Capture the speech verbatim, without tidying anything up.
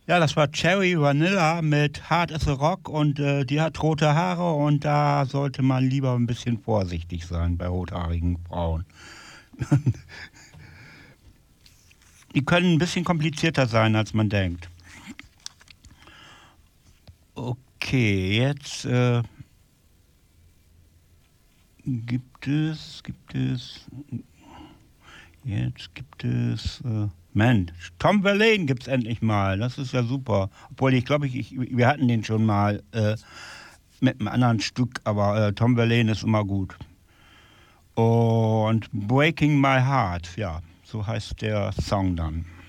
Ja, das war Cherry Vanilla mit Hard as a Rock und äh, die hat rote Haare und da sollte man lieber ein bisschen vorsichtig sein bei rothaarigen Frauen. Die können ein bisschen komplizierter sein, als man denkt. Okay, jetzt äh, gibt es, gibt es, jetzt gibt es, äh, Mensch, Tom Verlaine gibt's endlich mal. Das ist ja super. Obwohl ich glaube, ich, ich, wir hatten den schon mal äh, mit einem anderen Stück, aber äh, Tom Verlaine ist immer gut. Und Breaking My Heart, ja, so heißt der Song dann.